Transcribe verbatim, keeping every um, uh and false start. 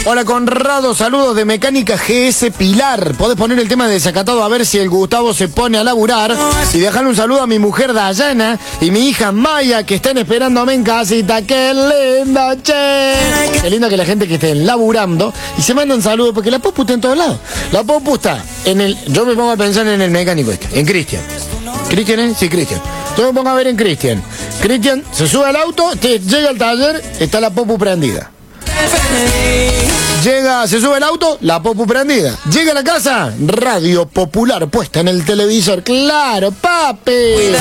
Hola Conrado, saludos de Mecánica G S Pilar. Podés poner el tema de Desacatado a ver si el Gustavo se pone a laburar. Y dejarle un saludo a mi mujer Dayana y mi hija Maya, que están esperándome en casita. ¡Qué lindo, che! Qué lindo que la gente que esté laburando y se mandan saludos, porque la Popu está en todos lados. La Popu está en el... Yo me pongo a pensar en el mecánico este, en Cristian. ¿Cristian, eh? Sí, Cristian. Yo me pongo a ver en Cristian. Cristian se sube al auto, te, llega al taller, está la Popu prendida. Llega, se sube el auto, la Popu prendida. Llega a la casa, Radio Popular puesta en el televisor. ¡Claro, papi!